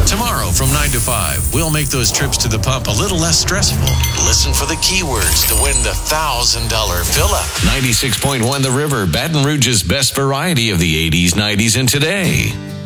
Tomorrow from 9 to 5, we'll make those trips to the pump a little less stressful. Listen for the keywords to win the $1,000 fill-up. 96.1 The River, Baton Rouge's best variety of the 80s, 90s, and today.